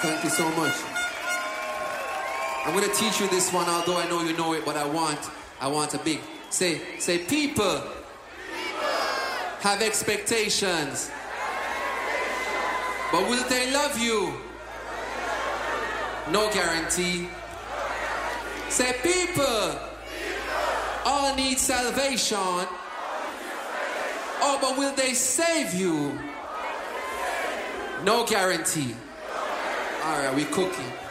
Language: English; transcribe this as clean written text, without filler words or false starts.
Thank you so much. I'm going to teach you this one, although I know you know it, but I want a big. Say, people have expectations. But will they love you? No guarantee. Say, people all need salvation. Oh, but will they save you? No guarantee. All right, we cooking.